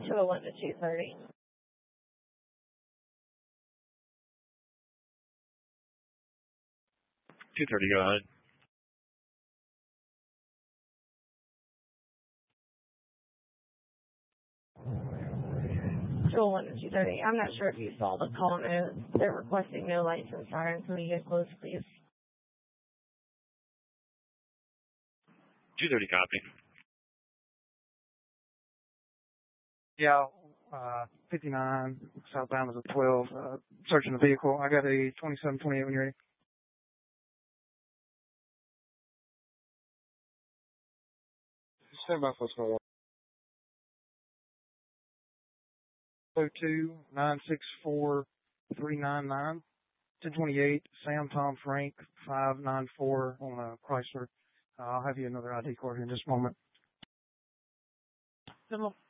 201 to 230. 230, go ahead. To 230. I'm not sure if you saw the call note. They're requesting no lights and sirens. Will you get close, please? 230, copy. Yeah, 59, southbound is a 12, searching the vehicle. I got a 2728 when you're ready. Stand by for 02-964-399, 1028, Sam Tom Frank, 594 on a Chrysler. I'll have you another ID card here in just a moment.